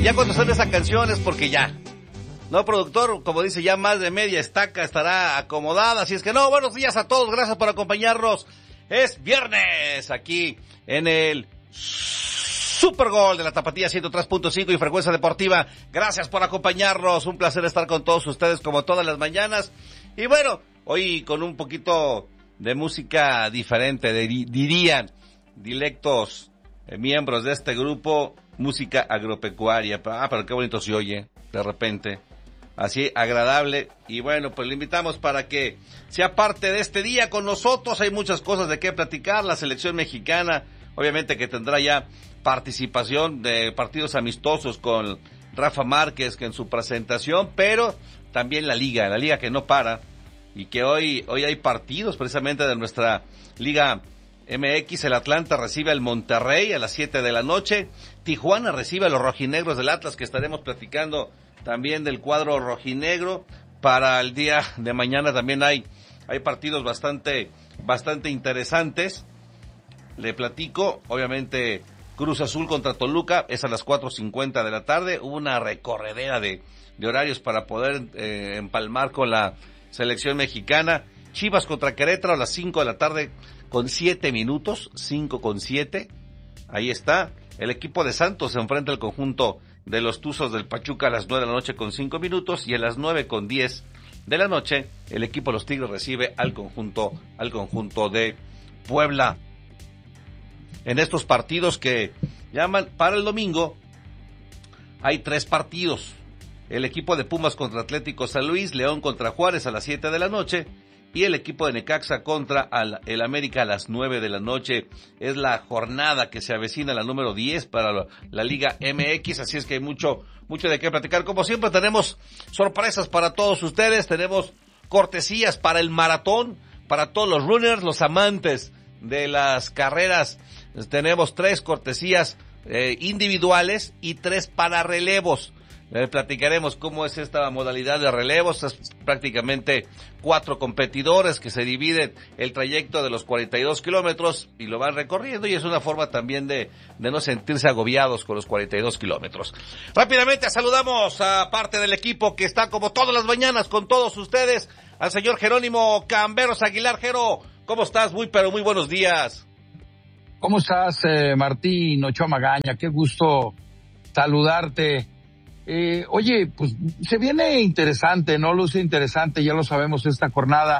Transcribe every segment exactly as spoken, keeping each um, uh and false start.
ya cuando suene esa canción es porque ya. No, productor, como dice, ya más de media estaca estará acomodada. Así es que no, buenos días a todos, gracias por acompañarnos. Es viernes aquí en el Super Gol de la Tapatía ciento tres punto cinco y Frecuencia Deportiva. Gracias por acompañarnos, un placer estar con todos ustedes como todas las mañanas. Y bueno, hoy con un poquito de música diferente, de, dirían dilectos eh, miembros de este grupo, música agropecuaria. Ah, pero qué bonito se oye, de repente. Así, agradable. Y bueno, pues le invitamos para que sea parte de este día con nosotros. Hay muchas cosas de qué platicar. La selección mexicana, obviamente que tendrá ya participación de partidos amistosos con Rafa Márquez, que en su presentación, pero también la liga, la liga que no para. Y que hoy, hoy hay partidos precisamente de nuestra Liga M X. El Atlanta recibe al Monterrey a las siete de la noche. Tijuana recibe a los rojinegros del Atlas, que estaremos platicando también del cuadro rojinegro. Para el día de mañana también hay, hay partidos bastante, bastante interesantes. Le platico, obviamente, Cruz Azul contra Toluca, es a las cuatro cincuenta de la tarde. Hubo una recorredera de, de horarios para poder eh, empalmar con la selección mexicana. Chivas contra Querétaro a las cinco de la tarde con siete minutos, cinco con siete. Ahí está. El equipo de Santos se enfrenta al conjunto de los Tuzos del Pachuca a las nueve de la noche con cinco minutos, y a las nueve con diez de la noche el equipo de los Tigres recibe al conjunto al conjunto de Puebla. En estos partidos que llaman para el domingo hay tres partidos. El equipo de Pumas contra Atlético San Luis, León contra Juárez a las siete de la noche, y el equipo de Necaxa contra al, el América a las nueve de la noche. Es la jornada que se avecina, la número diez para la, la Liga M X, así es que hay mucho, mucho de qué platicar. Como siempre tenemos sorpresas para todos ustedes, tenemos cortesías para el maratón, para todos los runners, los amantes de las carreras. Tenemos tres cortesías eh, individuales y tres para relevos. Eh, platicaremos cómo es esta modalidad de relevos. Es prácticamente cuatro competidores que se dividen el trayecto de los cuarenta y dos kilómetros y lo van recorriendo, y es una forma también de, de no sentirse agobiados con los cuarenta y dos kilómetros. Rápidamente saludamos a parte del equipo que está como todas las mañanas con todos ustedes, al señor Jerónimo Camberos Aguilar. Jero, ¿cómo estás? Muy pero muy buenos días. ¿Cómo estás, eh, Martín Ochoa Magaña? Qué gusto saludarte. Eh, oye, pues se viene interesante, ¿no? Luce interesante, ya lo sabemos, esta jornada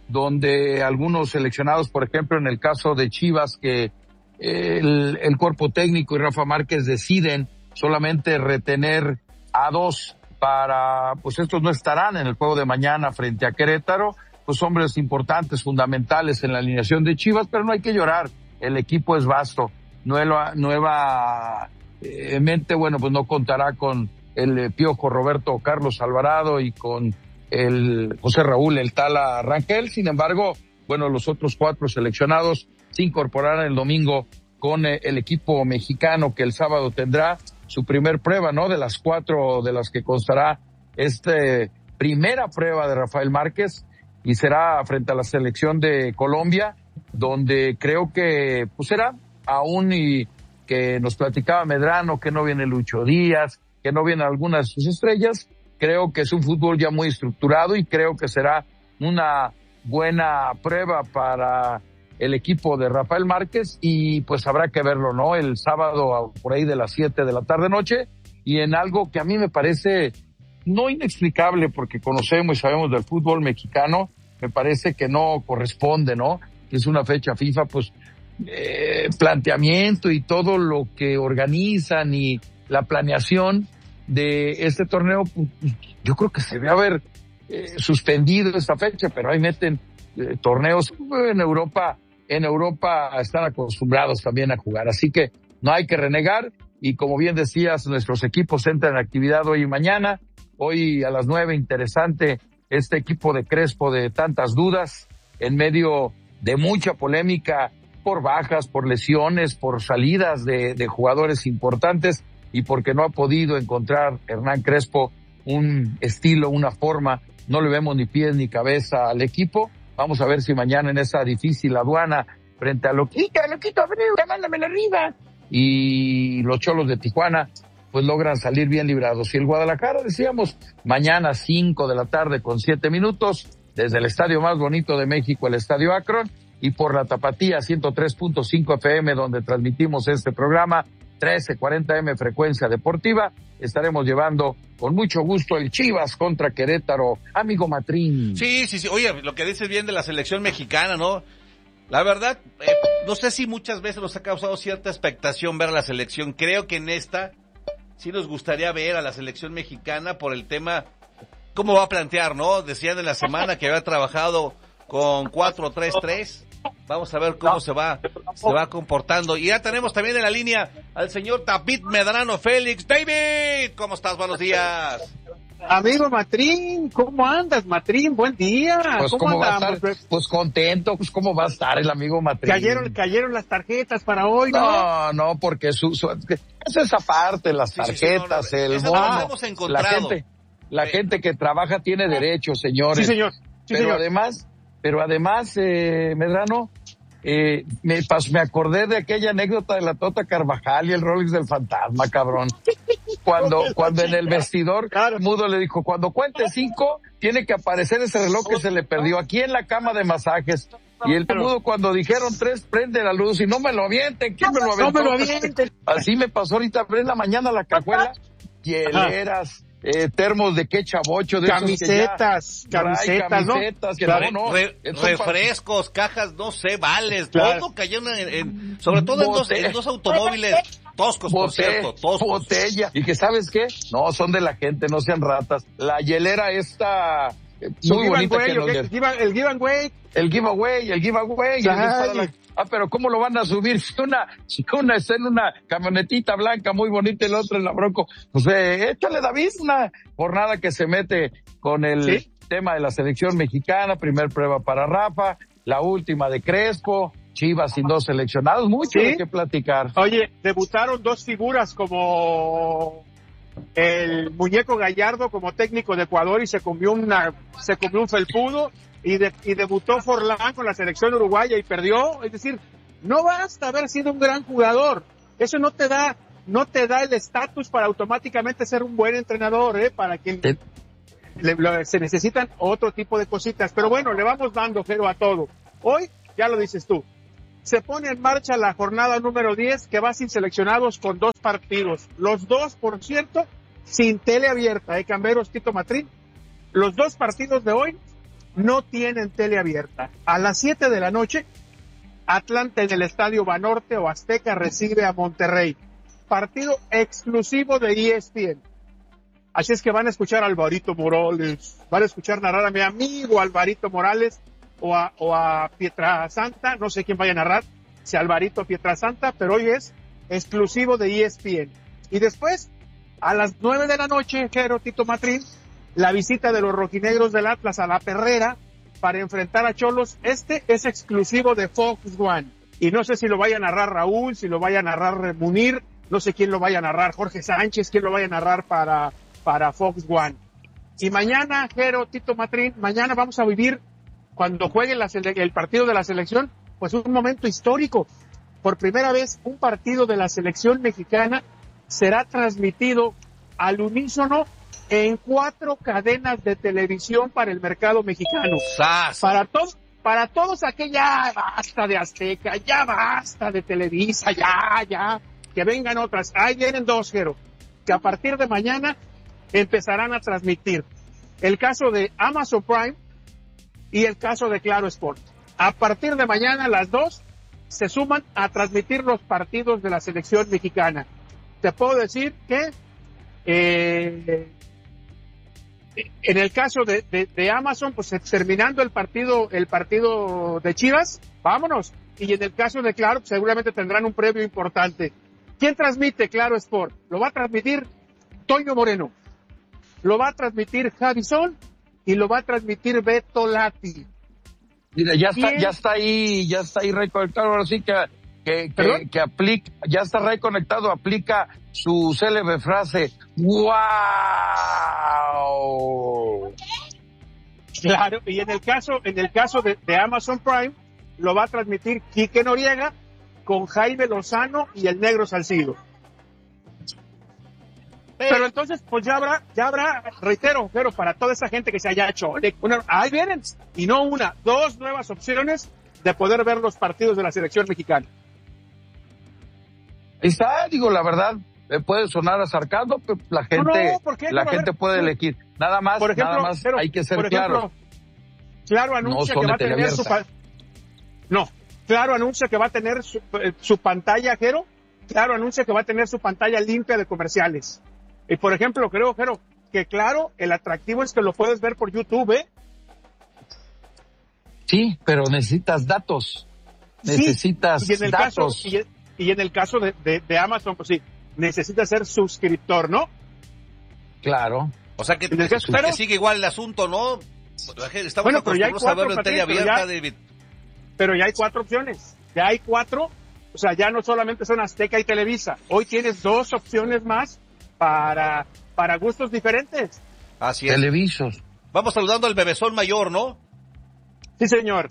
donde algunos seleccionados, por ejemplo, en el caso de Chivas, que eh, el, el cuerpo técnico y Rafa Márquez deciden solamente retener a dos para, pues estos no estarán en el juego de mañana frente a Querétaro, pues hombres importantes, fundamentales en la alineación de Chivas, pero no hay que llorar, el equipo es vasto, nueva, nueva eh, mente, bueno, pues no contará con el Piojo Roberto Carlos Alvarado y con el José Raúl el Tala Rangel. Sin embargo, bueno, los otros cuatro seleccionados se incorporarán el domingo con el equipo mexicano, que el sábado tendrá su primer prueba, ¿no? De las cuatro de las que constará esta primera prueba de Rafael Márquez, y será frente a la selección de Colombia, donde creo que pues será aún, y que nos platicaba Medrano que no viene Lucho Díaz, que no vienen algunas de sus estrellas. Creo que es un fútbol ya muy estructurado y creo que será una buena prueba para el equipo de Rafael Márquez, y pues habrá que verlo, ¿no? El sábado por ahí de las siete de la tarde noche, y en algo que a mí me parece no inexplicable, porque conocemos y sabemos del fútbol mexicano, me parece que no corresponde, ¿no? Que es una fecha FIFA, pues eh, planteamiento y todo lo que organizan y la planeación de este torneo, pues, yo creo que se debe haber eh, suspendido esta fecha, pero ahí meten eh, torneos en Europa. En Europa están acostumbrados también a jugar, así que no hay que renegar. Y como bien decías, nuestros equipos entran en actividad hoy y mañana. Hoy a las nueve, interesante este equipo de Crespo, de tantas dudas, en medio de mucha polémica por bajas, por lesiones, por salidas de, de jugadores importantes, y porque no ha podido encontrar Hernán Crespo un estilo, una forma. No le vemos ni pies ni cabeza al equipo. Vamos a ver si mañana en esa difícil aduana, frente a Loquito, Loquito, mándamela arriba, y los Cholos de Tijuana, pues logran salir bien librados. Y el Guadalajara, decíamos, mañana cinco de la tarde con siete minutos, desde el estadio más bonito de México, el Estadio Akron, y por la Tapatía ciento tres punto cinco F M, donde transmitimos este programa, trece cuarenta M frecuencia deportiva, estaremos llevando con mucho gusto el Chivas contra Querétaro, amigo Matrín. Sí, sí, sí, oye, lo que dices bien de la selección mexicana, ¿no? La verdad, eh, no sé si muchas veces nos ha causado cierta expectación ver a la selección. Creo que en esta sí nos gustaría ver a la selección mexicana por el tema, cómo va a plantear, ¿no? Decían en la semana que había trabajado con cuatro tres tres. Vamos a ver cómo se va, se va comportando. Y ya tenemos también en la línea al señor David Medrano Félix. David, ¿cómo estás? Buenos días. Amigo Matrín, ¿cómo andas, Matrín? Buen día. Pues ¿Cómo, ¿cómo va a andamos? estar? Pues contento, pues ¿cómo va a estar el amigo Matrín? Cayeron, cayeron las tarjetas para hoy, ¿no? No, no, porque su, su es esa parte, las tarjetas, sí, sí, sí, no, no, el bono, la gente, la sí. gente que trabaja tiene derechos, señores. Sí, señor. Sí, pero señor. además, pero además, eh, Medrano, eh, me, pas, me acordé de aquella anécdota de la Tota Carvajal y el Rolex del Fantasma, cabrón. Cuando, cuando en el vestidor, claro. Mudo le dijo, cuando cuente cinco, tiene que aparecer ese reloj que se le perdió aquí en la cama de masajes. Y el Mudo, cuando dijeron tres, prende la luz y no me lo avienten. ¿Quién me lo aventó? No me lo avienten. Así me pasó ahorita, en la mañana la cajuela, hieleras, eh, termos de qué chavocho, de camisetas, ya, camisetas, camisetas, ¿no? que Re, no, no, re, refrescos, para... cajas, no sé, vales, claro. Todo cayó en, en sobre todo en dos, en dos automóviles toscos, Bote, por cierto, toscos. Botella, y que ¿sabes qué? No, son de la gente, no sean ratas. La hielera esta, eh, muy bonita que nos el, give, el giveaway. El giveaway, el giveaway. La... Ah, pero ¿cómo lo van a subir? Si una, si una está en una camionetita blanca muy bonita y el otro en la Bronco, pues eh, échale, David, una jornada que se mete con el ¿sí? tema de la selección mexicana, primer prueba para Rafa, la última de Crespo, Chivas sin dos seleccionados, mucho ¿sí? de qué platicar. Oye, debutaron dos figuras como el muñeco Gallardo como técnico de Ecuador y se comió una, se comió un felpudo. Y, de, y debutó Forlán con la selección uruguaya y perdió. Es decir, no basta haber sido un gran jugador. Eso no te da, no te da el estatus para automáticamente ser un buen entrenador, ¿eh? Para quien le, le, se necesitan otro tipo de cositas. Pero bueno, le vamos dando giro a todo. Hoy, ya lo dices tú, se pone en marcha la jornada número diez que va sin seleccionados con dos partidos. Los dos, por cierto, sin tele abierta, ¿eh? Camberos, Tito Matrín. Los dos partidos de hoy no tienen tele abierta. A las siete de la noche, Atlanta en el Estadio Banorte o Azteca recibe a Monterrey. Partido exclusivo de E S P N. Así es que van a escuchar a Alvarito Morales, van a escuchar narrar a mi amigo Alvarito Morales o a, o a Pietrasanta, no sé quién vaya a narrar, si Alvarito o Pietrasanta, pero hoy es exclusivo de E S P N. Y después, a las nueve de la noche, Jero, Tito Matrín, la visita de los rojinegros del Atlas a la Perrera para enfrentar a Cholos. Este es exclusivo de Fox One. Y no sé si lo vaya a narrar Raúl, si lo vaya a narrar Munir, no sé quién lo vaya a narrar, Jorge Sánchez, quién lo vaya a narrar para, para Fox One. Y mañana, Jero, Tito Matrín, mañana vamos a vivir, cuando juegue la, el partido de la selección, pues un momento histórico. Por primera vez, un partido de la selección mexicana será transmitido al unísono en cuatro cadenas de televisión para el mercado mexicano. ¡Sas! Para todos, para todos aquellos, ya basta de Azteca, ya basta de Televisa, ya, ya, que vengan otras. Ahí vienen dos, Jero, que a partir de mañana empezarán a transmitir. El caso de Amazon Prime y el caso de Claro Sport. A partir de mañana las dos se suman a transmitir los partidos de la selección mexicana. Te puedo decir que eh, en el caso de, de, de Amazon, pues terminando el partido, el partido de Chivas, vámonos. Y en el caso de Claro, pues, seguramente tendrán un previo importante. ¿Quién transmite Claro Sport? Lo va a transmitir Toño Moreno, lo va a transmitir Javison y lo va a transmitir Beto Lati. Mira, ya está, ya está ahí, ya está ahí reconectado, ahora sí que, que, que, que aplica, ya está reconectado, aplica su célebre frase, ¡wow! Claro, y en el caso, en el caso de, de Amazon Prime, lo va a transmitir Quique Noriega con Jaime Lozano y el Negro Salcido. Pero entonces, pues ya habrá, ya habrá, reitero, pero para toda esa gente que se haya hecho, una, ahí vienen, y no una, dos nuevas opciones de poder ver los partidos de la selección mexicana. Ahí está, digo, la verdad, eh, puede sonar a sarcasmo, pero la gente, no, no, ¿por qué? la No, gente ver, puede sí. elegir. Nada más, por ejemplo, nada más, pero, hay que ser por ejemplo, claros. Claro anuncia no que va a tener su, pa- no, Claro anuncia que va a tener su, su pantalla, Jero, Claro anuncia que va a tener su pantalla limpia de comerciales. Y por ejemplo, creo, Jero, que Claro, el atractivo es que lo puedes ver por YouTube, ¿eh? Sí, pero necesitas datos. Necesitas sí, y en el datos. Caso, y, y en el caso de, de, de Amazon, pues sí, necesitas ser suscriptor, ¿no? Claro. O sea que, que, que, que sigue igual el asunto, ¿no? Estamos bueno, pero ya hay cuatro, a verlo en tele abierta, ya, David. Pero ya hay cuatro opciones. Ya hay cuatro. O sea, ya no solamente son Azteca y Televisa. Hoy tienes dos opciones más para, para gustos diferentes. Así es. Televisos. Vamos saludando al bebezón mayor, ¿no? Sí, señor.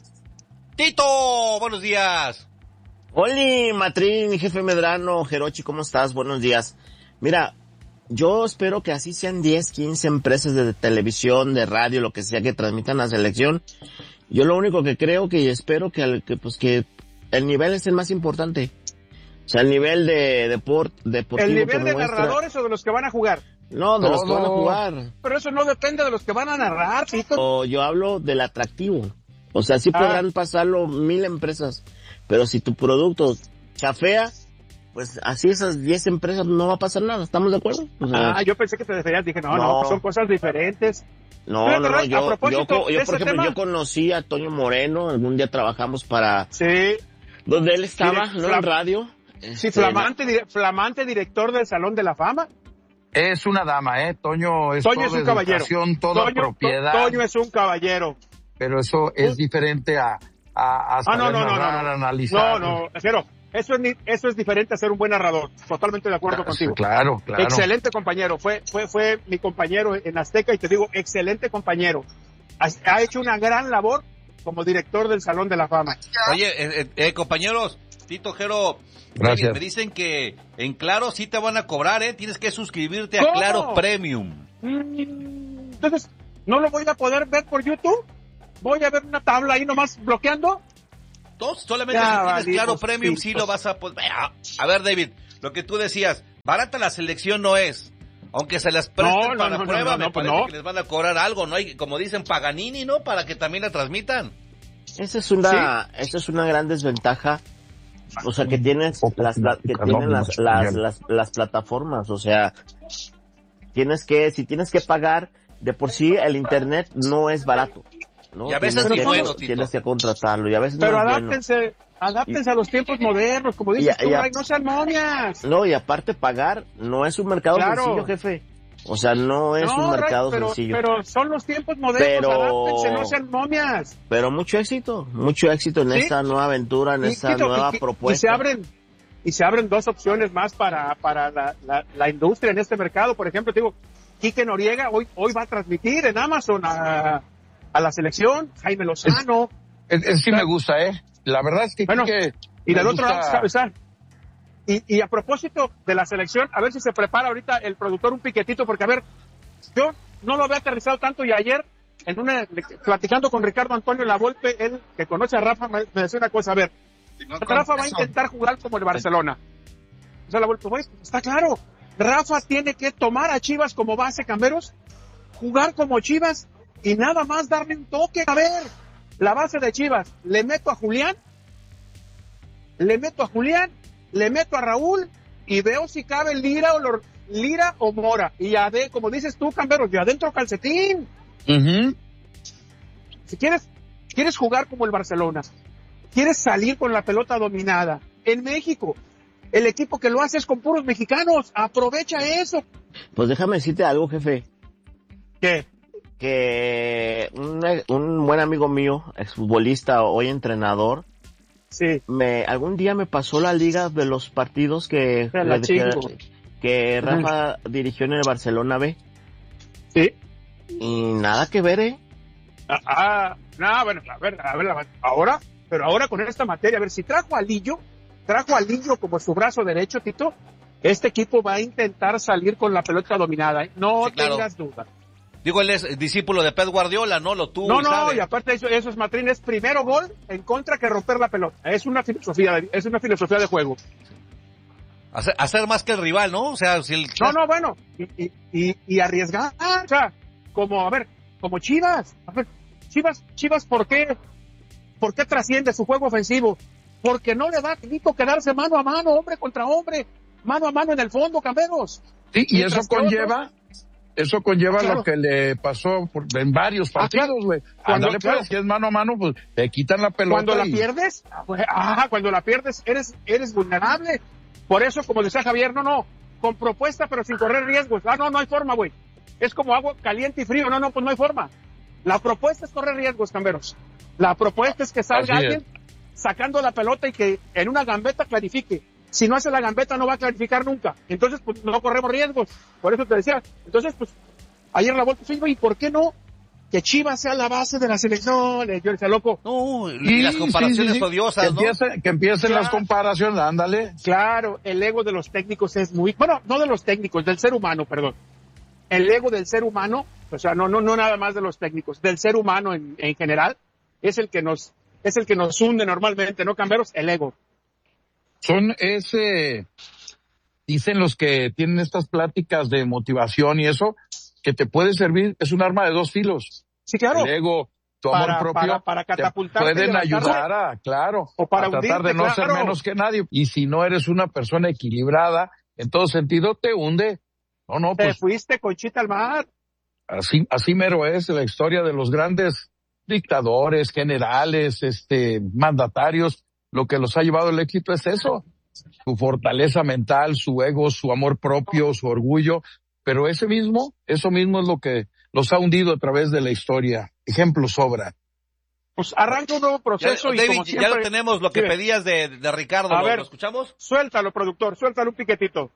Tito, buenos días. Oli, Matrín, jefe Medrano, Jerochi, ¿cómo estás? Buenos días. Mira, yo espero que así sean diez, quince empresas de televisión, de radio, lo que sea que transmitan la selección. Yo lo único que creo que espero que, que pues que el nivel es el más importante. O sea, el nivel de deport, deportivo. ¿El nivel que de muestra... narradores o de los que van a jugar? No, de no, los que no. van a jugar. Pero eso no depende de los que van a narrar, Tito. O yo hablo del atractivo. O sea, sí ah. podrán pasarlo mil empresas, pero si tu producto chafea, pues así esas diez empresas no va a pasar nada, ¿estamos de acuerdo? O sea, ah, yo pensé que te referías, dije, no, no, no, son cosas diferentes. No, Fíjate, no, no, Ray, yo, a yo, propósito yo, de yo ese por ejemplo, tema, yo conocí a Toño Moreno, algún día trabajamos para, sí, donde él estaba, sí, ¿no? En radio. Sí, Este, flamante, di- flamante director del Salón de la Fama. Es una dama, ¿eh? Toño es Toño es toda un caballero. educación, toda Toño, propiedad. To- Toño es un caballero. Pero eso es diferente a, a, a Ah, saber no, no, no, narrar, no, no. analizar. No, no, Jero, eso es, ni- eso es diferente a ser un buen narrador. Totalmente de acuerdo Claro, contigo. Claro, claro. Excelente compañero. Fue, fue, fue mi compañero en Azteca y te digo, excelente compañero. Ha, ha hecho una gran labor como director del Salón de la Fama. Oye, eh, eh, eh, compañeros, Tito, Jero, Gracias. me dicen que en Claro sí te van a cobrar, ¿eh? Tienes que suscribirte a ¿Cómo? Claro Premium. Mm, Entonces, ¿no lo voy a poder ver por YouTube? ¿Voy a ver una tabla ahí nomás bloqueando? Dos, solamente Ya, si tienes valimos Claro Premium pitos. sí lo vas a poder. A, a ver, David, lo que tú decías, barata la selección no es. Aunque se las presten No, no, para no, no, prueba, no, me no, pues parece no. que les van a cobrar algo, ¿no? Hay, como dicen Paganini, ¿no? Para que también la transmitan. Esa es una, esa es una gran desventaja. O sea, que tienes las, la- que tienen las, las, las, las plataformas. O sea, tienes que, si tienes que pagar, de por sí el internet no es barato, ¿no? Y a veces tienes ni que, bueno, Tito. tienes que contratarlo y a veces Pero no es bueno. adáptense, adáptense a los tiempos modernos, como dices Y- tú, y a- Ray, no sean momias. No, y aparte pagar no es un mercado Claro. sencillo, jefe. O sea, no es No, un Ray, mercado pero, sencillo. pero son los tiempos modernos, Pero- adáptense, no sean momias. Pero mucho éxito, mucho éxito en Sí. esta nueva aventura, en Y, esta Tito, nueva y- y- propuesta. y se abren, y se abren dos opciones más para, para la, la, la industria en este mercado. Por ejemplo, te digo, Quique Noriega hoy, hoy va a transmitir en Amazon a, a la selección, Jaime Lozano. Es, es- sí me gusta, ¿eh? La verdad es que... Bueno, que Y me del otro lado, gusta- ¿sabes? ¿sabes? Y, y a propósito de la selección, a ver si se prepara ahorita el productor un piquetito, porque a ver, yo no lo había aterrizado tanto y ayer, en una, platicando con Ricardo Antonio Lavolpe, él que conoce a Rafa, me, me decía una cosa, a ver, Rafa va a intentar jugar como el Barcelona. O sea, Lavolpe, pues, está claro, Rafa tiene que tomar a Chivas como base, Camberos, jugar como Chivas y nada más darle un toque. A ver, la base de Chivas, le meto a Julián, le meto a Julián, le meto a Raúl y veo si cabe Lira o Lor- Lira o Mora. Y ya de, como dices tú, Camberos, de adentro calcetín. Ujú. Si quieres, quieres jugar como el Barcelona, quieres salir con la pelota dominada en México, el equipo que lo hace es con puros mexicanos. Aprovecha eso. Pues déjame decirte algo, jefe. ¿Qué? Que un, un buen amigo mío, exfutbolista, hoy entrenador, Sí. me algún día me pasó la liga de los partidos que, Se la que, chingo. que Rafa dirigió en el Barcelona B. Sí. Y nada que ver, ¿eh? Ah, ah, no, bueno, a ver, a ver, ahora, pero ahora con esta materia, a ver, si trajo a Lillo, trajo a Lillo como su brazo derecho, Tito, este equipo va a intentar salir con la pelota dominada, ¿eh? No sí, claro. tengas duda. Digo, él es discípulo de Pep Guardiola, ¿no? Lo tuvo. No, y no, sabe. y aparte eso, eso es Matrín, es primero gol en contra que romper la pelota. Es una filosofía, es una filosofía de juego. Hacer, hacer más que el rival, ¿no? O sea, si el... No, no, bueno, y, y, y, y arriesgar, o sea, como, a ver, como Chivas, a ver, Chivas, Chivas, ¿por qué? ¿Por qué trasciende su juego ofensivo? Porque no le da grito quedarse mano a mano, hombre contra hombre, mano a mano en el fondo, Camberos. Sí, y Mientras eso conlleva... Otros, Eso conlleva claro. lo que le pasó por, en varios partidos, güey. Ah, claro. Ándale, claro. Pues, si es mano a mano, pues te quitan la pelota. Cuando y... la pierdes, pues, ah, cuando la pierdes, eres, eres vulnerable. Por eso, como decía Javier, no, no, con propuesta, pero sin correr riesgos. Ah, no, no hay forma, güey. Es como agua caliente y frío. No, no, pues no hay forma. La propuesta es correr riesgos, Camberos. La propuesta es que salga Así alguien es. sacando la pelota y que en una gambeta clarifique. Si no hace la gambeta, no va a clarificar nunca. Entonces, pues, no corremos riesgos. Por eso te decía. Entonces, pues, ayer la vuelta, ¿y por qué no? Que Chivas sea la base de la selección. Yo decía, loco. No, y sí, las comparaciones sí, sí, sí. odiosas, que ¿no? Empiece, que empiecen claro. las comparaciones, ándale. Claro, el ego de los técnicos es muy... Bueno, no de los técnicos, del ser humano, perdón. El ego del ser humano, o sea, no, no, no nada más de los técnicos, del ser humano en, en general, es el que nos, es el que nos hunde normalmente, ¿no, Camberos? El ego. Son ese, dicen los que tienen estas pláticas de motivación y eso, que te puede servir, es un arma de dos filos. Sí, claro. El ego, tu para, amor propio, para, para catapultarte, te pueden ayudar a, claro, o para a tratar hundirte, de no claro. ser menos que nadie. Y si no eres una persona equilibrada, en todo sentido, te hunde. No, no, te pues. fuiste conchita al mar. Así, así mero es la historia de los grandes dictadores, generales, este, mandatarios. Lo que los ha llevado al éxito es eso, su fortaleza mental, su ego, su amor propio, su orgullo, pero ese mismo, eso mismo es lo que los ha hundido a través de la historia. Ejemplos sobran. Pues arranca un nuevo proceso ya, y David, como siempre... ya lo tenemos, lo que sí. pedías de, de Ricardo, a ¿lo, ver, ¿lo escuchamos? Suéltalo, productor, suéltalo un piquetito.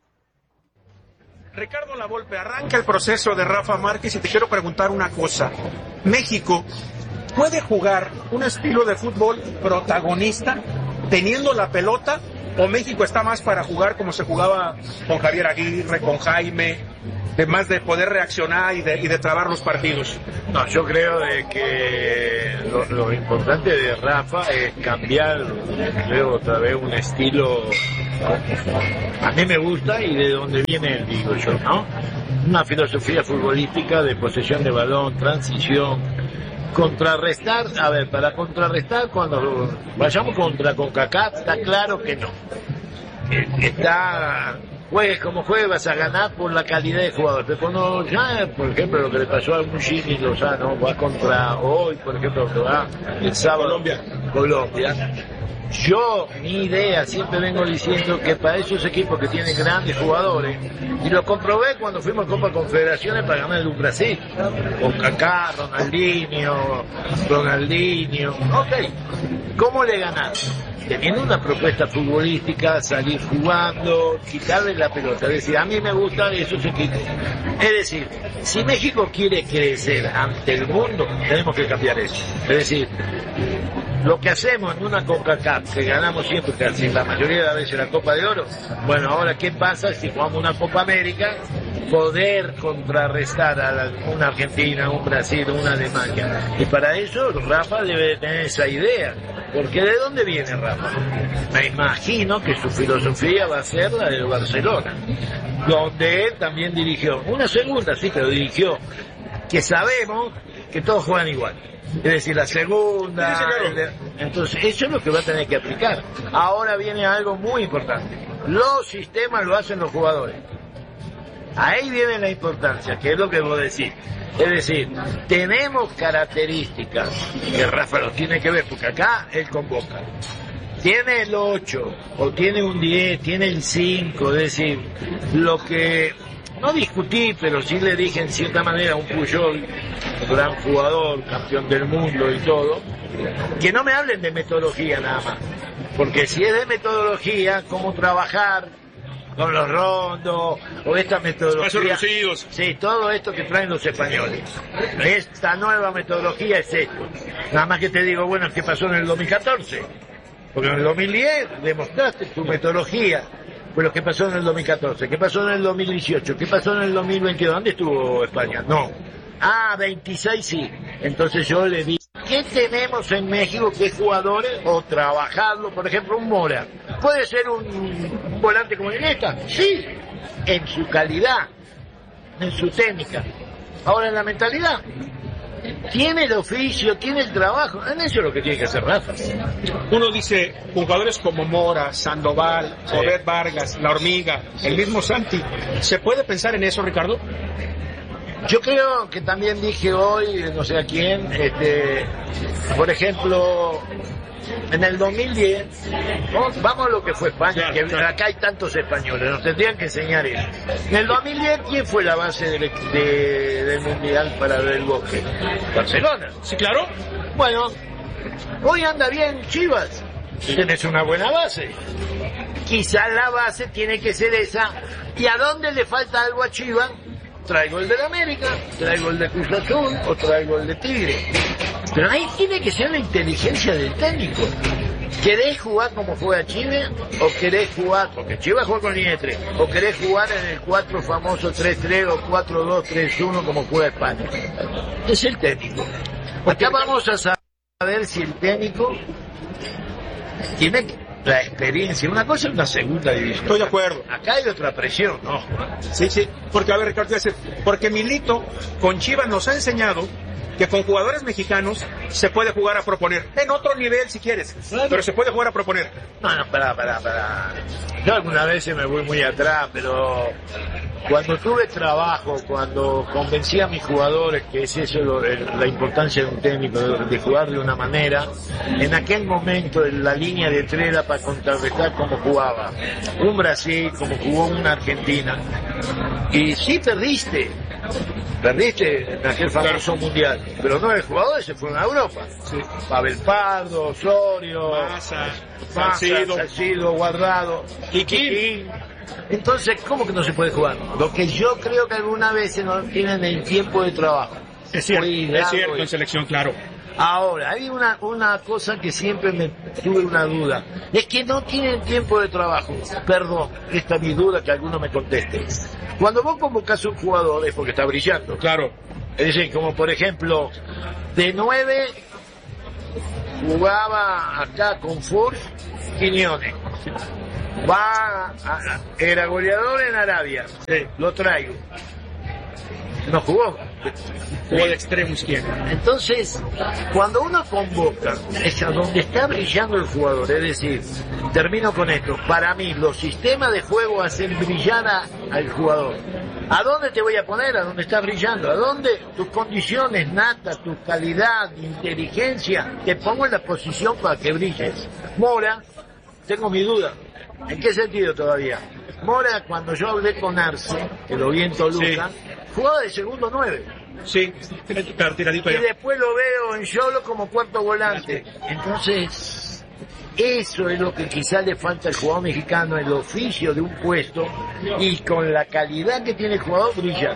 Ricardo Lavolpe, arranca el proceso de Rafa Márquez y te quiero preguntar una cosa. México puede jugar un estilo de fútbol protagonista teniendo la pelota, o México está más para jugar como se jugaba con Javier Aguirre, con Jaime, de más de poder reaccionar y de, y de trabar los partidos? No, yo creo de que lo, lo importante de Rafa es cambiar, creo, otra vez un estilo, a mí me gusta y de donde viene, digo yo, ¿no? Una filosofía futbolística de posesión de balón, transición, contrarrestar, a ver, para contrarrestar cuando vayamos contra CONCACAF, está claro que no. Está, juegues como juegues, vas a ganar por la calidad de jugador. Pero cuando ya, por ejemplo, lo que le pasó a un Jimmy Lozano, va contra hoy, por ejemplo, que va el sábado, Colombia, Colombia. Yo, mi idea, siempre vengo diciendo que para esos equipos que tienen grandes jugadores, y lo comprobé cuando fuimos a Copa Confederaciones para ganar el un Brasil, con Kaká, Ronaldinho, Ronaldinho, ok, ¿cómo le ganaron? Teniendo una propuesta futbolística, salir jugando, quitarle la pelota, es decir, a mí me gustan esos equipos. Es decir, si México quiere crecer ante el mundo, tenemos que cambiar eso. Es decir, lo que hacemos en una CONCACAF, que ganamos siempre, casi la mayoría de las veces la Copa de Oro, bueno, ahora ¿qué pasa si jugamos una Copa América? Poder contrarrestar a la, una Argentina, un Brasil, una Alemania. Y para eso Rafa debe tener esa idea. Porque ¿de dónde viene Rafa? Me imagino que su filosofía va a ser la del Barcelona, donde él también dirigió. Una segunda, sí, pero dirigió, que sabemos que todos juegan igual. Es decir, la segunda, sí, sí, claro. Entonces eso es lo que va a tener que aplicar. Ahora viene algo muy importante. Los sistemas lo hacen los jugadores. Ahí viene la importancia, que es lo que vos decís. Es decir, tenemos características que Rafa los tiene que ver, porque acá él convoca. Tiene el ocho, o tiene un diez, tiene el cinco, es decir, lo que... No discutí, pero sí le dije en cierta manera a un Puyol, gran jugador, campeón del mundo y todo, que no me hablen de metodología nada más. Porque si es de metodología, cómo trabajar con los rondos, o esta metodología... Sí, todo esto que traen los españoles. Esta nueva metodología es esto. Nada más que te digo, bueno, ¿qué pasó en el dos mil catorce? Porque en el dos mil diez demostraste tu metodología. fue lo que pasó en el dos mil catorce, qué pasó en el dos mil dieciocho, qué pasó en el dos mil veintidós, ¿dónde estuvo España? No. Ah, veintiséis sí. Entonces yo le di, ¿qué tenemos en México? ¿Qué jugadores? O trabajarlo, por ejemplo, un Mora. ¿Puede ser un volante como Iniesta? Sí, en su calidad, en su técnica. Ahora en la mentalidad. Tiene el oficio, tiene el trabajo. En eso es lo que tiene que hacer Rafa. Uno dice, jugadores como Mora, Sandoval, Sí. Obed Vargas, La Hormiga, el mismo Santi. ¿Se puede pensar en eso, Ricardo? Yo creo que también dije hoy, no sé a quién, este, por ejemplo, en el dos mil diez, vamos, vamos a lo que fue España, Claro, que claro. acá hay tantos españoles, nos tendrían que enseñar eso. En el dos mil diez, ¿quién fue la base del, de- del Mundial para el Bosque? Barcelona. Sí, claro. Bueno, hoy anda bien Chivas, tienes una buena base. Quizás la base tiene que ser esa. ¿Y a dónde le falta algo a Chivas? Traigo el del América, traigo el de Cruz Azul o traigo el de Tigre. Pero ahí tiene que ser la inteligencia del técnico. ¿Querés jugar como juega Chile? ¿O querés jugar, porque Chivas juega con línea de tres, o querés jugar en el cuatro famoso tres tres o cuatro dos tres uno como juega España? Es el técnico. Acá vamos a saber si el técnico tiene la experiencia. Una cosa es una segunda división. Estoy de acuerdo. Acá hay otra presión, ¿no? Sí, sí. Porque, a ver, Ricardo, te voy a decir, porque Milito con Chivas nos ha enseñado que con jugadores mexicanos se puede jugar a proponer. En otro nivel, si quieres. Pero se puede jugar a proponer. No, no, pará, pará, pará. Yo algunas veces me voy muy atrás, pero cuando tuve trabajo, cuando convencí a mis jugadores que es eso lo- el- la importancia de un técnico, de, de jugar de una manera, en aquel momento en la línea de tres era para contrarrestar como jugaba un Brasil, como jugó una Argentina. Y sí perdiste, perdiste en aquel famoso mundial, pero no el jugador, se fueron a Europa. Pavel Pardo, Osorio, Massa, Massa, Salcido. Salcido, Guardado, Quiquín. Entonces, ¿cómo que no se puede jugar? Lo que yo creo que algunas veces no tienen el tiempo de trabajo. Es cierto, Cuidado, es cierto, eh. en selección, claro. Ahora, hay una, una cosa que siempre me tuve una duda. Es que no tienen tiempo de trabajo. Perdón, esta es mi duda, que alguno me conteste. Cuando vos convocás a un jugador es porque está brillando. Claro. Es decir, como por ejemplo, de nueve jugaba acá con Furs Quiñones. Va, a- a- era goleador en Arabia. Sí. Lo traigo. No jugó. Jugó de extremo izquierdo. Entonces, cuando uno convoca, es a donde está brillando el jugador. Es decir, termino con esto. Para mí, los sistemas de juego hacen brillar a- al jugador. ¿A dónde te voy a poner? A donde estás brillando. ¿A dónde? Tus condiciones natas, tu calidad, inteligencia. Te pongo en la posición para que brilles. Mora, tengo mi duda. ¿En qué sentido todavía? Mora, cuando yo hablé con Arce, que lo vi en Toluca, jugaba de segundo nueve. Sí, claro, tiradito Y ya. después lo veo en Yolo como cuarto volante. Entonces, eso es lo que quizás le falta al jugador mexicano, el oficio de un puesto, y con la calidad que tiene el jugador brilla.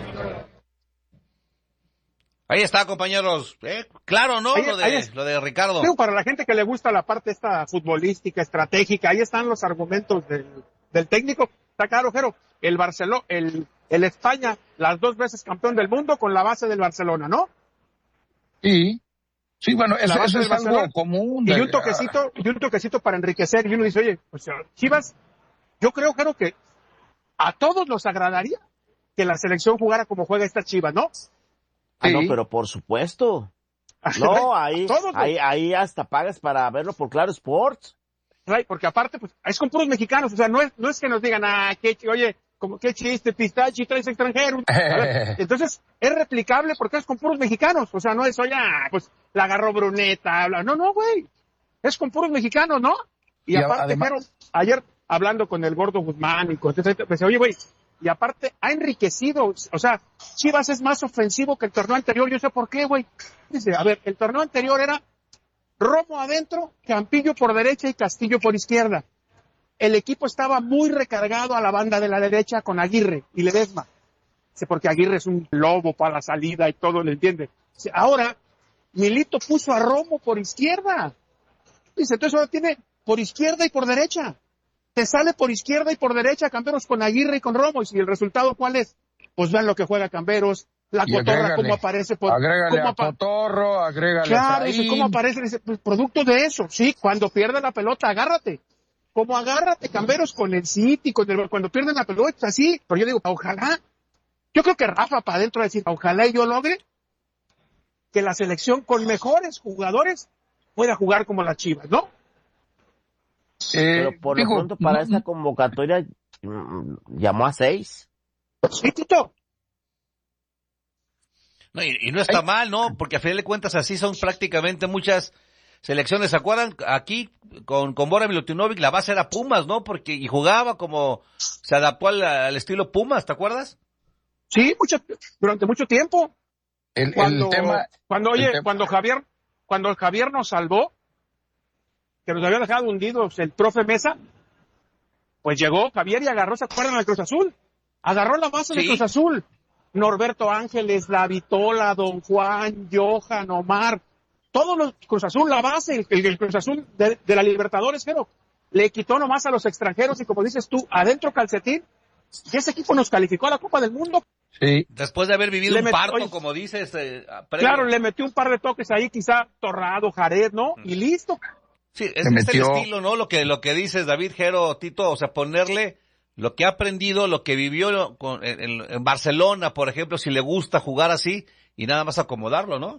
Ahí está, compañeros. Eh, claro, ¿no? Ahí- lo, ahí de, es. lo de Ricardo. Digo, para la gente que le gusta la parte esta futbolística, estratégica, ahí están los argumentos del, del técnico. Está claro, Jero, el Barcelona, el, el España, las dos veces campeón del mundo con la base del Barcelona, ¿no? Sí, sí, bueno, La eso, base eso del es algo Barcelona. común. Y de- un toquecito, y un toquecito para enriquecer, y uno dice, oye, pues Chivas, yo creo, Jero, que a todos nos agradaría que la selección jugara como juega esta Chivas, ¿no? Ah, no, Sí. pero por supuesto. No, ahí, Todos, ¿no? ahí, ahí hasta pagas para verlo por Claro Sports. Right, porque aparte, pues, es con puros mexicanos, o sea, no es, no es que nos digan, ah, qué, ch- oye, como qué chiste, pistachi, traes extranjeros. A ver, entonces, es replicable porque es con puros mexicanos, o sea, no es, oye, ah, pues, la agarró Bruneta, habla, no, no, güey, es con puros mexicanos, ¿no? Y, Y a- aparte, además- Jero, ayer, hablando con el Gordo Guzmán y con, pues, oye, güey, y aparte, ha enriquecido, o sea, Chivas es más ofensivo que el torneo anterior, yo sé por qué, güey. Dice, a ver, el torneo anterior era Romo adentro, Campillo por derecha y Castillo por izquierda. El equipo estaba muy recargado a la banda de la derecha con Aguirre y Ledesma. Dice, porque Aguirre es un lobo para la salida y todo, ¿le entiende? Dice, ahora, Milito puso a Romo por izquierda. Dice, entonces ahora tiene por izquierda y por derecha. te sale por izquierda y por derecha Camberos con Aguirre y con Romo, y el resultado ¿cuál es? Pues vean lo que juega Camberos, la Y Cotorra agrégale, cómo aparece por... Agrégale cómo a apa- Cotorro, agrégale Claro, a dice, Efraín. ¿cómo aparece? Dice, pues, producto de eso, sí, cuando pierde la pelota, agárrate. Como agárrate, Camberos, con el City, con el, cuando pierden la pelota, así. Pero yo digo, ojalá, yo creo que Rafa para adentro va a decir, ojalá y yo logre que la selección con mejores jugadores pueda jugar como las Chivas, ¿no? Eh, Pero por digo, lo pronto para no- esta convocatoria mm, llamó a seis. Sí, Tito. No, y, y no está mal, ¿no? Porque a final de cuentas así son prácticamente muchas selecciones. ¿Se acuerdan? Aquí con, con Bora Milutinovic la base era Pumas, ¿no? Porque y jugaba como se adaptó al, al estilo Pumas, ¿te acuerdas? Sí, mucho, durante mucho tiempo. el, Cuando, el tema, cuando el oye, tema- cuando Javier, cuando el Javier nos salvó, que nos había dejado hundidos el profe Mesa, pues llegó Javier y agarró, ¿se acuerdan del Cruz Azul? Agarró la base Sí. del Cruz Azul. Norberto Ángeles, La Vitola, Don Juan, Johan, Omar, todos los Cruz Azul, la base, el, el, el Cruz Azul de, de la Libertadores, pero le quitó nomás a los extranjeros y como dices tú, adentro calcetín, y ese equipo nos calificó a la Copa del Mundo. sí, Después de haber vivido Le un met- parto, oye, como dices. Eh, previo. Claro, le metió un par de toques ahí, quizá Torrado, Jared, ¿no? Y listo. Sí, es, le es el metió- estilo, ¿no? Lo que, lo que dices, David Jero, Tito, o sea, ponerle lo que ha aprendido, lo que vivió con, en, en- en Barcelona, por ejemplo, si le gusta jugar así, y nada más acomodarlo, ¿no?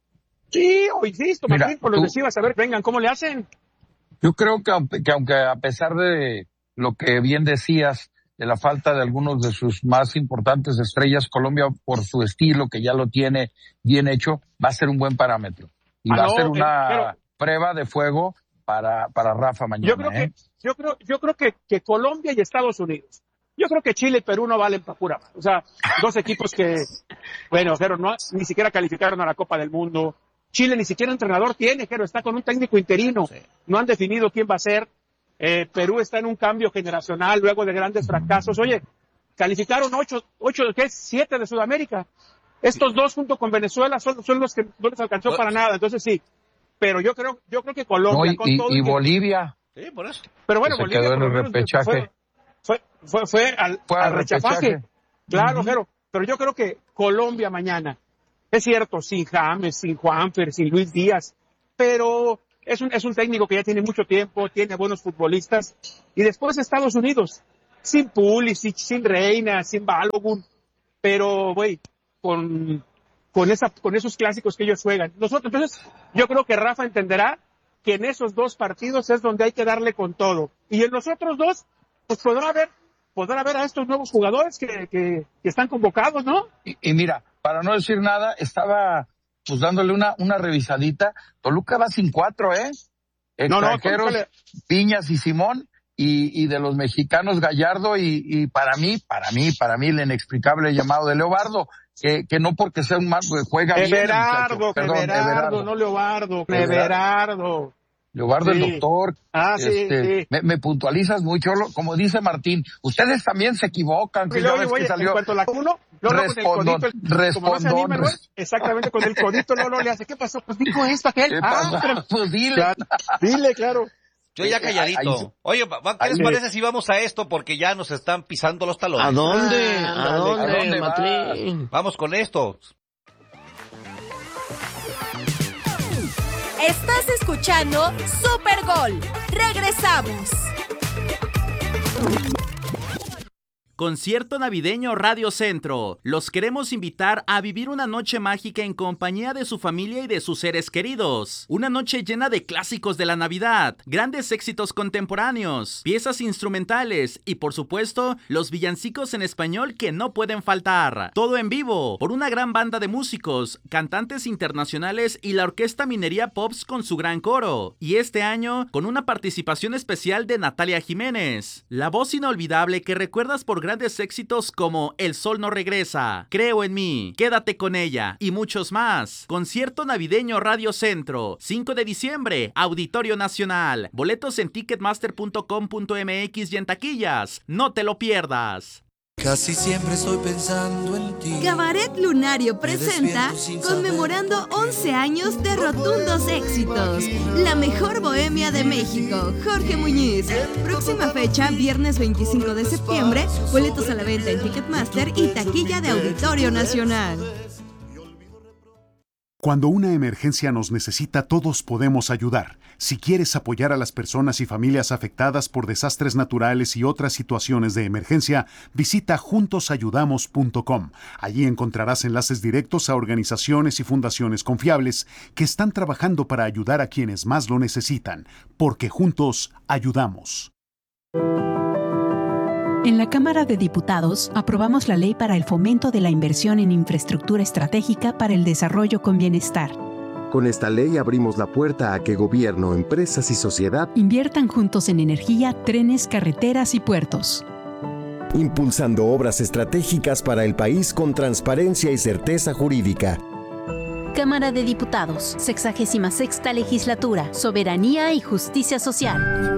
Sí, o insisto, Mira, Martín, por los tú- de Chivas, a ver, vengan, ¿cómo le hacen? yo creo que, aunque- que aunque a pesar de lo que bien decías, de la falta de algunos de sus más importantes estrellas, Colombia, por su estilo, que ya lo tiene bien hecho, va a ser un buen parámetro. Y Ah, va no, a ser eh, una pero- prueba de fuego para, para Rafa mañana. Yo creo ¿eh? que, yo creo, yo creo que, que Colombia y Estados Unidos. Yo creo que Chile y Perú no valen para pura. O sea, dos equipos que, bueno, pero no, ni siquiera calificaron a la Copa del Mundo. Chile ni siquiera entrenador tiene, pero está con un técnico interino. Sí. No han definido quién va a ser. Eh, Perú está en un cambio generacional luego de grandes fracasos. Oye, calificaron ocho, ocho, ¿qué es? Siete de Sudamérica. Estos dos junto con Venezuela son, son los que no les alcanzó Pues- para nada. Entonces sí. Pero yo creo, yo creo que No, Colombia y, con y- todo y y que- Bolivia, Sí, por eso. pero bueno, que se Bolivia quedó por en lo el menos repechaje. Fue, fue, fue, fue al, Fue al al rechazaje. repechaje. Claro, Ujú. pero, pero yo creo que Colombia mañana, es cierto, sin James, sin Juanfer, sin Luis Díaz, pero es un, es un técnico que ya tiene mucho tiempo, tiene buenos futbolistas, y después Estados Unidos, sin Pulisic, sin Reina, sin Balogun, pero, güey, con, con esa, con esos clásicos que ellos juegan. Nosotros, entonces, yo creo que Rafa entenderá que en esos dos partidos es donde hay que darle con todo. Y en los otros dos, pues podrá haber, podrá haber a estos nuevos jugadores que, que, que están convocados, ¿no? Y, y mira, para no decir nada, estaba pues dándole una, una revisadita. Toluca va sin cuatro, ¿eh? No, no, Extranjeros, Toluca Piñas y Simón, y, y de los mexicanos Gallardo, y, y para mí, para mí, para mí el inexplicable llamado de Leobardo, que, que no porque sea un mal, juega bien el Everardo, muchacho. Perdón, Everardo, Everardo. no Leobardo, Everardo. Everardo. Leobardo Sí. el doctor. Ah, sí, este, sí. Me, me puntualizas mucho, lo- como dice Martín, ustedes también se equivocan, que Y ya luego, ves oye, que en salió. cuanto la uno, luego con el Respondón, codito, el- como no se respondón, anima, ¿no? res- Exactamente, con el codito, no, no le hace, ¿qué pasó? Pues dijo esto, aquel. ¿Qué Ah, pasa? pero- Pues dile. claro, dile, claro. Yo ya Eh, calladito. ahí- Oye, va- va, ¿qué les ahí- parece si vamos a esto? Porque ya nos están pisando los talones. ¿A dónde? Ah, ¿A ándale, dónde, ¿a dónde Matrín? Vamos con esto. Estás escuchando Super Gol. Regresamos. Concierto navideño Radio Centro. Los queremos invitar a vivir una noche mágica en compañía de su familia y de sus seres queridos. Una noche llena de clásicos de la Navidad, grandes éxitos contemporáneos, piezas instrumentales y por supuesto los villancicos en español que no pueden faltar. Todo en vivo por una gran banda de músicos, cantantes internacionales y la Orquesta Minería Pops con su gran coro. Y este año con una participación especial de Natalia Jiménez, la voz inolvidable que recuerdas por grandes éxitos como El Sol No Regresa, Creo en Mí, Quédate con Ella y muchos más. Concierto navideño Radio Centro, cinco de diciembre, Auditorio Nacional. Boletos en ticketmaster punto com punto m x y en taquillas. No te lo pierdas. Casi siempre estoy pensando en ti. Cabaret Lunario presenta conmemorando once años de rotundos éxitos. La mejor bohemia de México, Jorge Muñiz. Próxima fecha, viernes veinticinco de septiembre. Boletos a la venta en Ticketmaster y taquilla de Auditorio Nacional. Cuando una emergencia nos necesita, todos podemos ayudar. Si quieres apoyar a las personas y familias afectadas por desastres naturales y otras situaciones de emergencia, visita juntos ayudamos punto com. Allí encontrarás enlaces directos a organizaciones y fundaciones confiables que están trabajando para ayudar a quienes más lo necesitan, porque juntos ayudamos. En la Cámara de Diputados aprobamos la Ley para el Fomento de la Inversión en Infraestructura Estratégica para el Desarrollo con Bienestar. Con esta ley abrimos la puerta a que gobierno, empresas y sociedad inviertan juntos en energía, trenes, carreteras y puertos. Impulsando obras estratégicas para el país con transparencia y certeza jurídica. Cámara de Diputados, sexagésima sexta Legislatura, Soberanía y Justicia Social.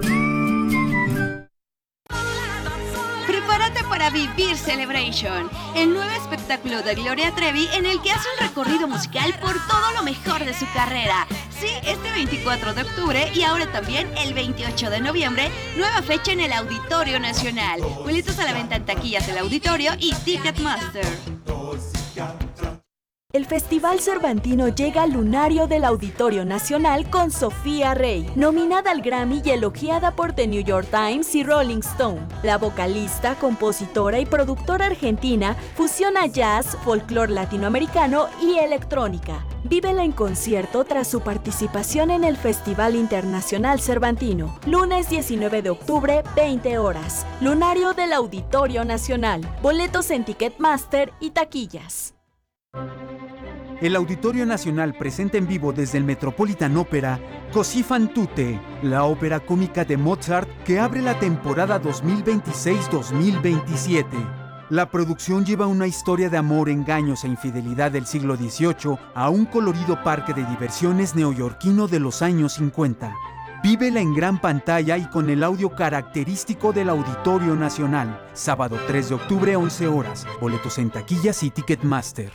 Prepárate para vivir Celebration, el nuevo espectáculo de Gloria Trevi en el que hace un recorrido musical por todo lo mejor de su carrera. Sí, este veinticuatro de octubre y ahora también el veintiocho de noviembre, nueva fecha en el Auditorio Nacional. Boletos a la venta en taquillas del Auditorio y Ticketmaster. El Festival Cervantino llega al lunario del Auditorio Nacional con Sofía Rey, nominada al Grammy y elogiada por The New York Times y Rolling Stone. La vocalista, compositora y productora argentina fusiona jazz, folclore latinoamericano y electrónica. Vívela en concierto tras su participación en el Festival Internacional Cervantino. Lunes diecinueve de octubre, veinte horas. Lunario del Auditorio Nacional. Boletos en Ticketmaster y taquillas. El Auditorio Nacional presenta en vivo desde el Metropolitan Opera Così fan tutte, la ópera cómica de Mozart que abre la temporada dos mil veintiséis dos mil veintisiete. La producción lleva una historia de amor, engaños e infidelidad del siglo dieciocho a un colorido parque de diversiones neoyorquino de los años cincuenta. Vívela en gran pantalla y con el audio característico del Auditorio Nacional. Sábado tres de octubre, once horas. Boletos en taquillas y Ticketmaster.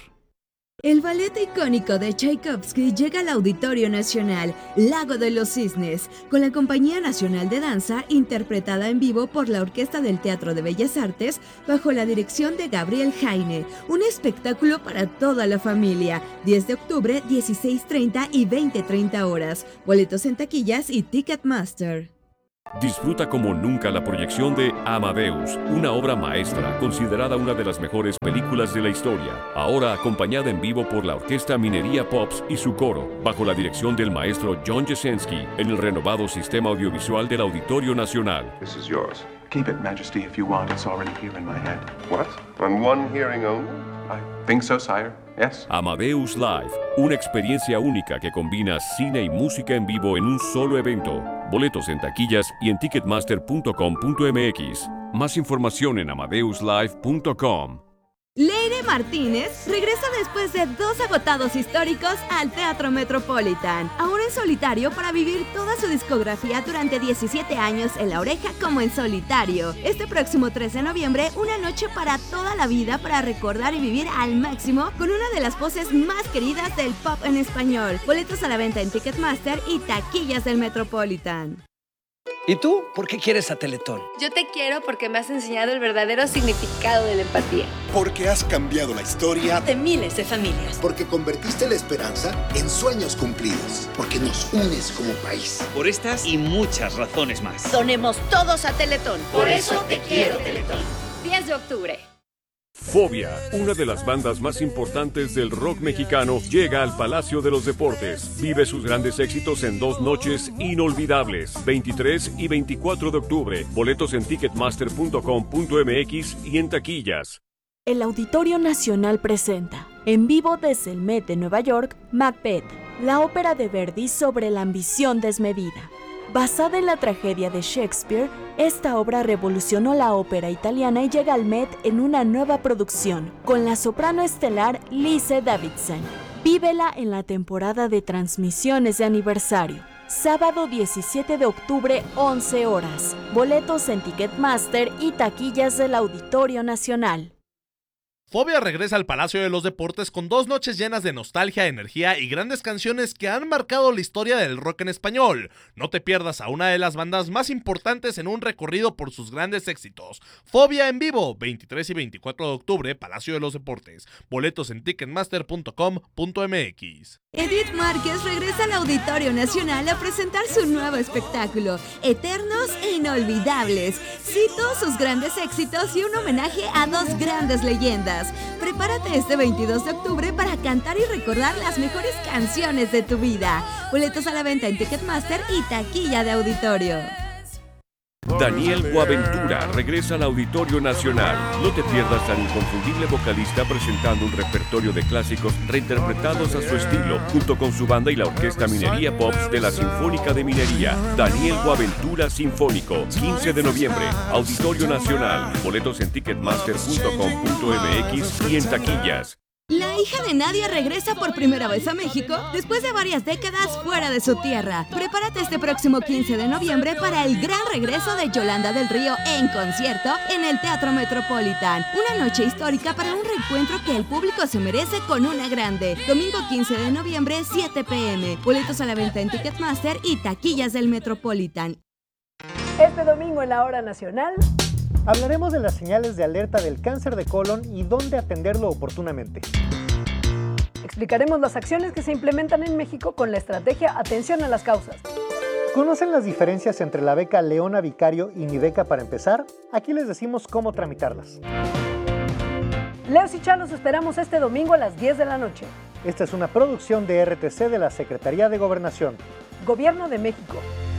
El ballet icónico de Tchaikovsky llega al Auditorio Nacional, Lago de los Cisnes, con la Compañía Nacional de Danza, interpretada en vivo por la Orquesta del Teatro de Bellas Artes, bajo la dirección de Gabriel Jaine. Un espectáculo para toda la familia. diez de octubre, dieciséis treinta y veinte treinta horas. Boletos en taquillas y Ticketmaster. Disfruta como nunca la proyección de Amadeus, una obra maestra considerada una de las mejores películas de la historia, ahora acompañada en vivo por la Orquesta Minería Pops y su coro, bajo la dirección del maestro John Jesensky, en el renovado sistema audiovisual del Auditorio Nacional. This is yours. Keep it, Majesty, if you want. It's already here in my head. What? On one hearing only? I think so, sire. Yes. Amadeus Live, una experiencia única que combina cine y música en vivo en un solo evento. Boletos en taquillas y en ticketmaster punto com punto m x. Más información en amadeus live punto com. Leire Martínez regresa después de dos agotados históricos al Teatro Metropolitan, ahora en solitario para vivir toda su discografía durante diecisiete años en La Oreja como en solitario. Este próximo tres de noviembre, una noche para toda la vida para recordar y vivir al máximo con una de las voces más queridas del pop en español. Boletos a la venta en Ticketmaster y taquillas del Metropolitan. ¿Y tú? ¿Por qué quieres a Teletón? Yo te quiero porque me has enseñado el verdadero significado de la empatía. Porque has cambiado la historia de miles de familias. Porque convertiste la esperanza en sueños cumplidos. Porque nos unes como país. Por estas y muchas razones más. Donemos todos a Teletón. Por eso te quiero, Teletón. diez de octubre. Fobia, una de las bandas más importantes del rock mexicano, llega al Palacio de los Deportes. Vive sus grandes éxitos en dos noches inolvidables, veintitrés y veinticuatro de octubre. Boletos en ticketmaster punto com punto m x y en taquillas. El Auditorio Nacional presenta, en vivo desde el Met de Nueva York, Macbeth, la ópera de Verdi sobre la ambición desmedida. Basada en la tragedia de Shakespeare, esta obra revolucionó la ópera italiana y llega al Met en una nueva producción, con la soprano estelar Lise Davidson. Vívela en la temporada de transmisiones de aniversario. sábado diecisiete de octubre, once horas. Boletos en Ticketmaster y taquillas del Auditorio Nacional. Fobia regresa al Palacio de los Deportes con dos noches llenas de nostalgia, energía y grandes canciones que han marcado la historia del rock en español. No te pierdas a una de las bandas más importantes en un recorrido por sus grandes éxitos. Fobia en vivo, veintitrés y veinticuatro de octubre, Palacio de los Deportes. Boletos en ticketmaster punto com punto m x. Edith Márquez regresa al Auditorio Nacional a presentar su nuevo espectáculo, Eternos e Inolvidables. Cito sus grandes éxitos y un homenaje a dos grandes leyendas. Prepárate este veintidós de octubre para cantar y recordar las mejores canciones de tu vida. Boletos a la venta en Ticketmaster y taquilla de auditorio. Daniel Boaventura regresa al Auditorio Nacional. No te pierdas al inconfundible vocalista presentando un repertorio de clásicos reinterpretados a su estilo, junto con su banda y la Orquesta Minería Pops de la Sinfónica de Minería. Daniel Boaventura Sinfónico, quince de noviembre, Auditorio Nacional. Boletos en ticketmaster punto com punto m x y en taquillas. La hija de Nadia regresa por primera vez a México después de varias décadas fuera de su tierra. Prepárate este próximo quince de noviembre para el gran regreso de Yolanda del Río en concierto en el Teatro Metropolitan. Una noche histórica para un reencuentro que el público se merece con una grande. Domingo quince de noviembre, siete p m Boletos a la venta en Ticketmaster y taquillas del Metropolitan. Este domingo en la Hora Nacional hablaremos de las señales de alerta del cáncer de colon y dónde atenderlo oportunamente. Explicaremos las acciones que se implementan en México con la estrategia Atención a las Causas. ¿Conocen las diferencias entre la beca Leona Vicario y mi beca para empezar? Aquí les decimos cómo tramitarlas. Leos y Chalos esperamos este domingo a las diez de la noche. Esta es una producción de R T C de la Secretaría de Gobernación. Gobierno de México.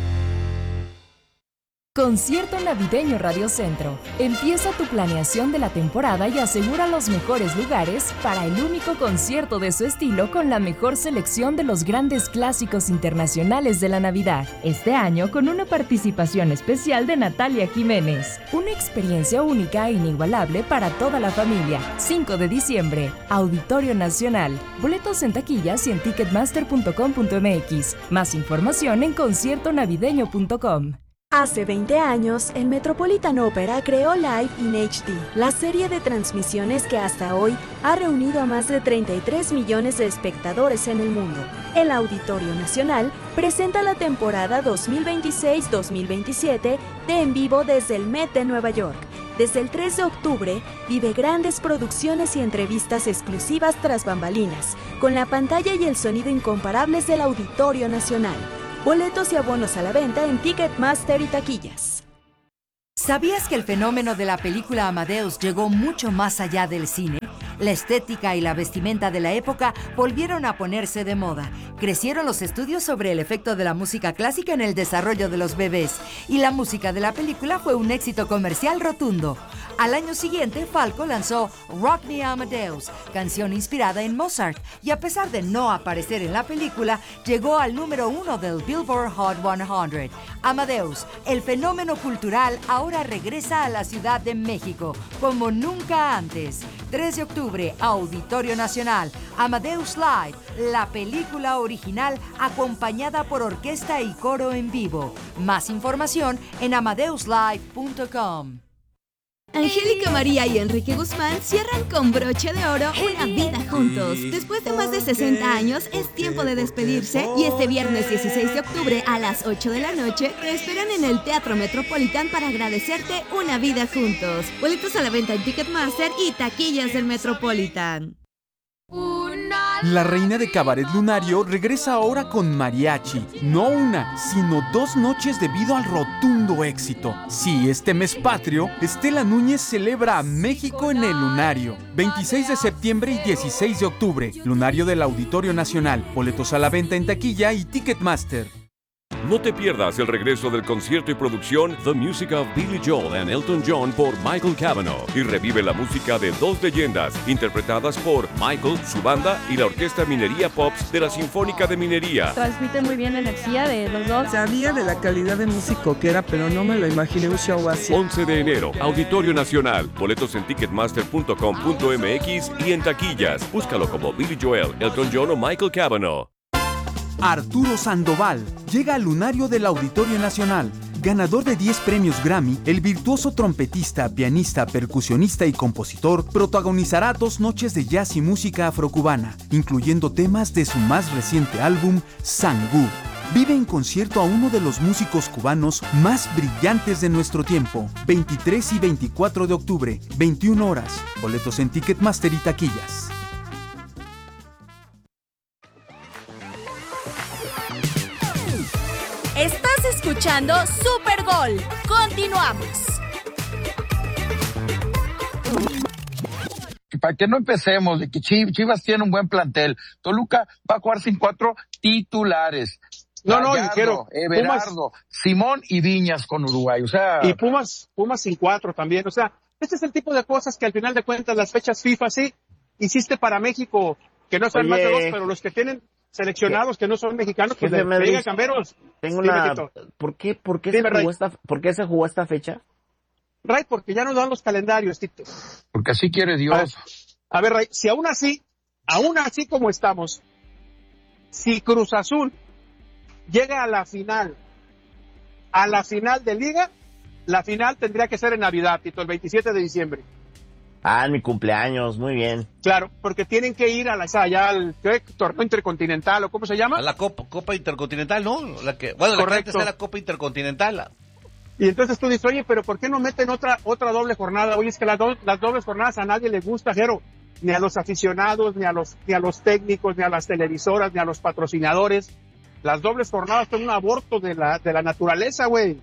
Concierto Navideño Radio Centro. Empieza tu planeación de la temporada y asegura los mejores lugares para el único concierto de su estilo con la mejor selección de los grandes clásicos internacionales de la Navidad. Este año con una participación especial de Natalia Jiménez. Una experiencia única e inigualable para toda la familia. cinco de diciembre, Auditorio Nacional. Boletos en taquillas y en ticketmaster punto com punto m x. Más información en concierto navideño punto com. Hace veinte años, el Metropolitan Opera creó Live in H D, la serie de transmisiones que hasta hoy ha reunido a más de treinta y tres millones de espectadores en el mundo. El Auditorio Nacional presenta la temporada dos mil veintiséis dos mil veintisiete de En Vivo desde el Met de Nueva York. Desde el tres de octubre, vive grandes producciones y entrevistas exclusivas tras bambalinas, con la pantalla y el sonido incomparables del Auditorio Nacional. Boletos y abonos a la venta en Ticketmaster y taquillas. ¿Sabías que el fenómeno de la película Amadeus llegó mucho más allá del cine? La estética y la vestimenta de la época volvieron a ponerse de moda. Crecieron los estudios sobre el efecto de la música clásica en el desarrollo de los bebés, y la música de la película fue un éxito comercial rotundo. Al año siguiente, Falco lanzó Rock Me Amadeus, canción inspirada en Mozart, y a pesar de no aparecer en la película, llegó al número uno del Billboard Hot cien. Amadeus, el fenómeno cultural, ahora regresa a la Ciudad de México, como nunca antes. tres de octubre, Auditorio Nacional, Amadeus Live, la película original acompañada por orquesta y coro en vivo. Más información en amadeus live punto com. Angélica María y Enrique Guzmán cierran con broche de oro una vida juntos. Después de más de sesenta años, es tiempo de despedirse y este viernes dieciséis de octubre a las ocho de la noche te esperan en el Teatro Metropolitan para agradecerte una vida juntos. Boletos a la venta en Ticketmaster y taquillas del Metropolitan. La reina de Cabaret Lunario regresa ahora con mariachi. No una, sino dos noches debido al rotundo éxito. Sí, este mes patrio, Estela Núñez celebra a México en el Lunario. veintiséis de septiembre y dieciséis de octubre. Lunario del Auditorio Nacional. Boletos a la venta en taquilla y Ticketmaster. No te pierdas el regreso del concierto y producción The Music of Billy Joel and Elton John por Michael Cavanaugh, y revive la música de dos leyendas interpretadas por Michael, su banda y la Orquesta Minería Pops de la Sinfónica de Minería. Transmite muy bien la energía de los dos. Sabía de la calidad de músico que era, pero no me lo imaginé un show así. once de enero, Auditorio Nacional. Boletos en ticketmaster punto com punto m x y en taquillas. Búscalo como Billy Joel, Elton John o Michael Cavanaugh. Arturo Sandoval llega al lunario del Auditorio Nacional. Ganador de diez premios Grammy, el virtuoso trompetista, pianista, percusionista y compositor protagonizará dos noches de jazz y música afrocubana, incluyendo temas de su más reciente álbum, Sangú. Vive en concierto a uno de los músicos cubanos más brillantes de nuestro tiempo. veintitrés y veinticuatro de octubre, veintiuna horas. Boletos en Ticketmaster y taquillas. Estás escuchando Super Gol. Continuamos. Para que no empecemos de que Chivas tiene un buen plantel. Toluca va a jugar sin cuatro titulares. No, no, Gallardo, quiero. Everardo, Pumas, Simón y Viñas con Uruguay. O sea. Y Pumas, Pumas sin cuatro también. O sea, este es el tipo de cosas que al final de cuentas las fechas FIFA sí hiciste para México, que no son más de dos, pero los que tienen seleccionados que no son mexicanos, pues le diga Camberos. Tengo una. ¿Por qué, por qué se jugó esta, por qué se jugó esta fecha? Ray, porque ya nos dan los calendarios, Tito. Porque así quiere Dios. A ver, a ver, Ray, si aún así, aún así como estamos, si Cruz Azul llega a la final, a la final de Liga, la final tendría que ser en Navidad, Tito, el veintisiete de diciembre. Ah, en mi cumpleaños, muy bien. Claro, porque tienen que ir a la, allá al ¿qué? Torneo Intercontinental, ¿o cómo se llama? A la Copa, Copa Intercontinental, ¿no? La que, bueno, Correcto. La que antes era la Copa Intercontinental. Y entonces tú dices, oye, pero ¿por qué no meten otra otra doble jornada? Oye, es que las, do, las dobles jornadas a nadie le gusta, Jero, ni a los aficionados, ni a los, ni a los técnicos, ni a las televisoras, ni a los patrocinadores. Las dobles jornadas son un aborto de la, de la naturaleza, güey.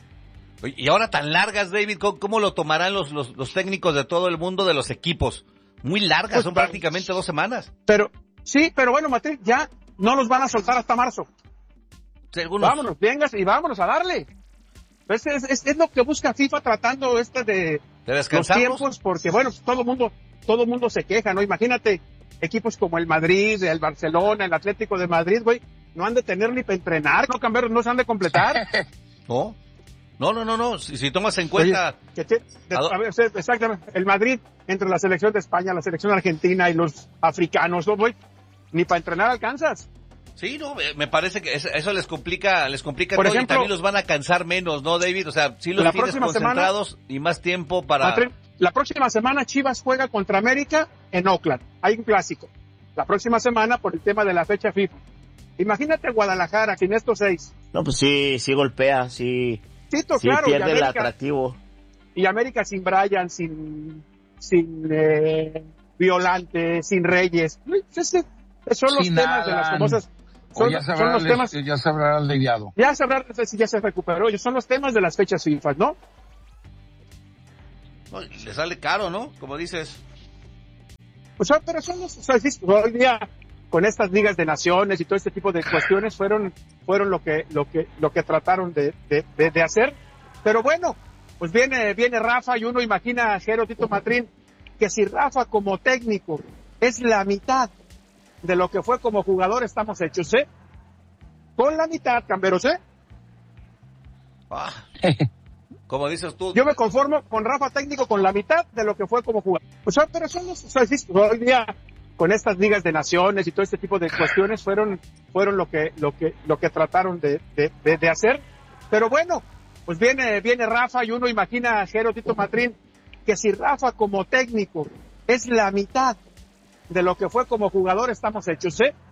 Y ahora tan largas, David, ¿cómo, cómo lo tomarán los, los, los técnicos de todo el mundo de los equipos? Muy largas, pues, son prácticamente dos semanas. Pero, sí, pero bueno, Mateo, ya no los van a soltar hasta marzo. Sí, algunos... Vámonos, vengas y vámonos a darle. Es, es, es, es lo que busca FIFA tratando este de, ¿De los tiempos, porque bueno, todo mundo, todo mundo se queja, ¿no? Imagínate, equipos como el Madrid, el Barcelona, el Atlético de Madrid, güey, no han de tener ni para entrenar, no cambiar, no se han de completar. No. No, no, no, no. Si, si tomas en cuenta... Oye, que te, de, a ver, exactamente. El Madrid, entre la selección de España, la selección argentina y los africanos, ¿no, güey? Ni para entrenar alcanzas. Sí, no, me parece que eso, eso les complica, les complica Por todo ejemplo, y también los van a cansar menos, ¿no, David? O sea, sí los tienes concentrados semana, y más tiempo para... La próxima semana Chivas juega contra América en Oakland. Hay un clásico. La próxima semana por el tema de la fecha FIFA. Imagínate Guadalajara sin estos seis. No, pues sí, sí golpea, sí... Tito, sí, claro, pierde América, el atractivo. Y América sin Brian, sin sin eh, Violante, sin Reyes. Ese, son los sin temas nada. De las famosas. Son, ya son los temas. Ya se habrá aliviado. Ya se habrá, no sé si ya se recuperó. Son los temas de las fechas FIFA, ¿no? No, le sale caro, ¿no? Como dices. Pues, pero son los. O sea, hoy día, con estas ligas de naciones y todo este tipo de cuestiones, fueron fueron lo que lo que lo que trataron de, de, de, de hacer. Pero bueno, pues viene viene Rafa y uno imagina a Jero Tito Matrín que si Rafa como técnico es la mitad de lo que fue como jugador, estamos hechos, ¿eh? Con la mitad, Camberos, ¿eh? Ah, como dices tú. Yo me conformo con Rafa técnico con la mitad de lo que fue como jugador. Pues, pero son los, o sea, hoy día con estas ligas de naciones y todo este tipo de cuestiones fueron fueron lo que lo que lo que trataron de, de, de, de hacer. Pero bueno, pues viene viene Rafa y uno imagina a Jero Tito Matrín que si Rafa como técnico es la mitad de lo que fue como jugador, estamos hechos, ¿eh?